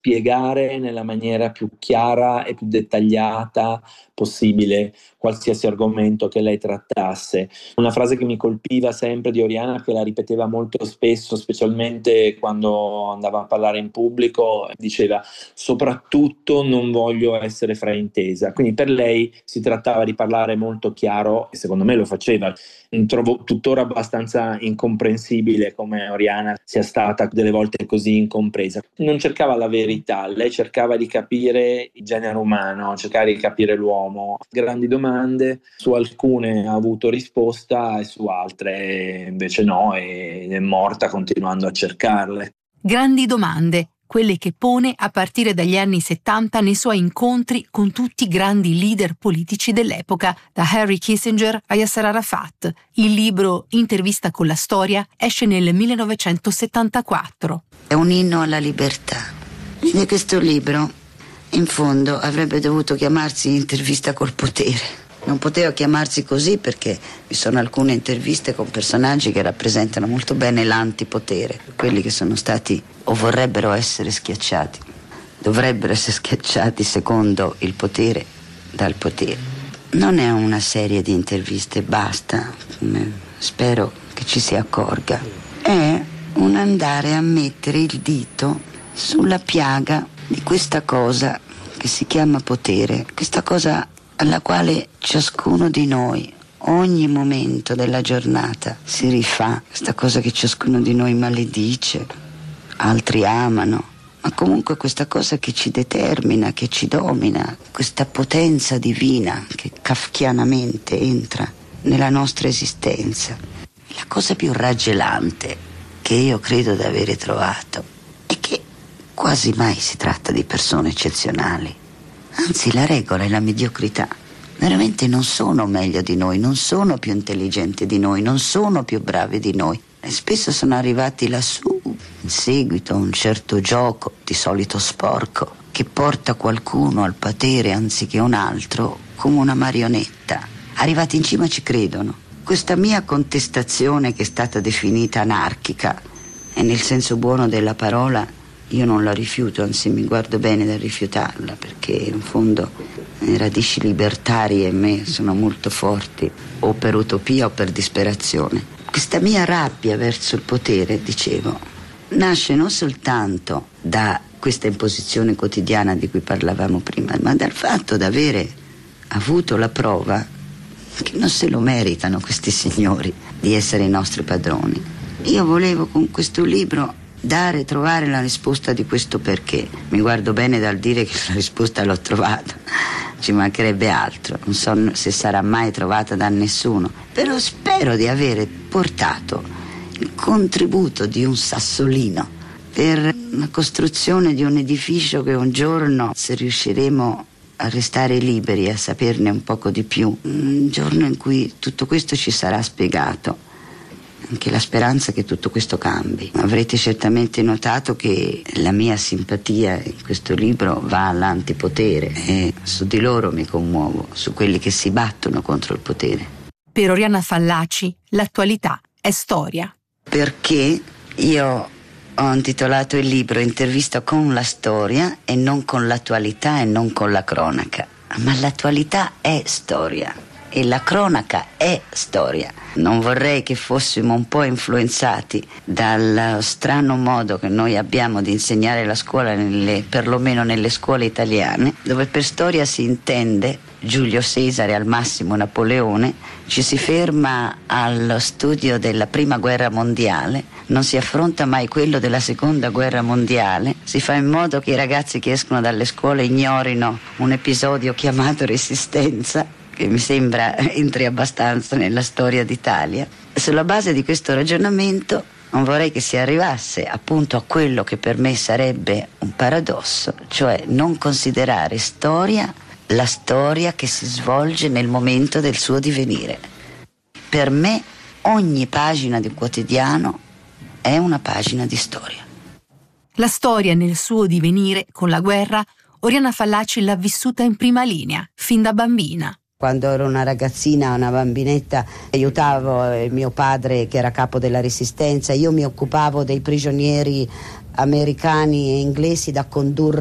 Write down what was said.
spiegare nella maniera più chiara e più dettagliata possibile qualsiasi argomento che lei trattasse. Una frase che mi colpiva sempre di Oriana, che la ripeteva molto spesso, specialmente quando andava a parlare in pubblico, diceva: soprattutto non voglio essere fraintesa. Quindi per lei si trattava di parlare molto chiaro, e secondo me lo faceva. Trovo tuttora abbastanza incomprensibile come Oriana sia stata delle volte così incompresa. Non cercava la verità, lei cercava di capire il genere umano, cercava di capire l'uomo. Grandi domande, su alcune ha avuto risposta e su altre invece no, ed è morta continuando a cercarle. Grandi domande, quelle che pone a partire dagli anni 70 nei suoi incontri con tutti i grandi leader politici dell'epoca, da Henry Kissinger a Yasser Arafat. Il libro Intervista con la storia esce nel 1974. È un inno alla libertà. E questo libro, in fondo, avrebbe dovuto chiamarsi Intervista col potere. Non poteva chiamarsi così perché vi sono alcune interviste con personaggi che rappresentano molto bene l'antipotere, quelli che sono stati o vorrebbero essere schiacciati, dovrebbero essere schiacciati secondo il potere dal potere. Non è una serie di interviste, basta, spero che ci si accorga. È un andare a mettere il dito sulla piaga di questa cosa che si chiama potere, questa cosa alla quale ciascuno di noi, ogni momento della giornata, si rifà, questa cosa che ciascuno di noi maledice, altri amano, ma comunque questa cosa che ci determina, che ci domina, questa potenza divina che kafkianamente entra nella nostra esistenza. La cosa più raggelante che io credo di avere trovato è che quasi mai si tratta di persone eccezionali. Anzi, la regola è la mediocrità. Veramente non sono meglio di noi, non sono più intelligenti di noi, non sono più bravi di noi. E spesso sono arrivati lassù in seguito a un certo gioco, di solito sporco, che porta qualcuno al potere anziché un altro come una marionetta. Arrivati in cima ci credono. Questa mia contestazione, che è stata definita anarchica, e nel senso buono della parola, io non la rifiuto, anzi mi guardo bene dal rifiutarla, perché in fondo le radici libertarie in me sono molto forti, o per utopia o per disperazione. Questa mia rabbia verso il potere, dicevo, nasce non soltanto da questa imposizione quotidiana di cui parlavamo prima, ma dal fatto di avere avuto la prova che non se lo meritano questi signori di essere i nostri padroni. Io volevo con questo libro trovare la risposta di questo perché. Mi guardo bene dal dire che la risposta l'ho trovata, ci mancherebbe altro, non so se sarà mai trovata da nessuno, però spero di avere portato il contributo di un sassolino per la costruzione di un edificio che un giorno, se riusciremo a restare liberi, a saperne un poco di più, un giorno in cui tutto questo ci sarà spiegato, anche la speranza che tutto questo cambi. Avrete certamente notato che la mia simpatia in questo libro va all'antipotere e su di loro mi commuovo, su quelli che si battono contro il potere. Per Oriana Fallaci l'attualità è storia. Perché io ho intitolato il libro Intervista con la storia e non con l'attualità e non con la cronaca. Ma l'attualità è storia e la cronaca è storia. Non vorrei che fossimo un po' influenzati dal strano modo che noi abbiamo di insegnare la scuola, perlomeno nelle scuole italiane, dove per storia si intende Giulio Cesare, al massimo Napoleone, ci si ferma allo studio della prima guerra mondiale, non si affronta mai quello della seconda guerra mondiale, si fa in modo che i ragazzi che escono dalle scuole ignorino un episodio chiamato Resistenza, che mi sembra entri abbastanza nella storia d'Italia. Sulla base di questo ragionamento non vorrei che si arrivasse appunto a quello che per me sarebbe un paradosso, cioè non considerare storia la storia che si svolge nel momento del suo divenire. Per me ogni pagina di un quotidiano è una pagina di storia. La storia nel suo divenire con la guerra, Oriana Fallaci l'ha vissuta in prima linea, fin da bambina. Quando ero una ragazzina, una bambinetta, aiutavo mio padre che era capo della Resistenza. Io mi occupavo dei prigionieri americani e inglesi da condurre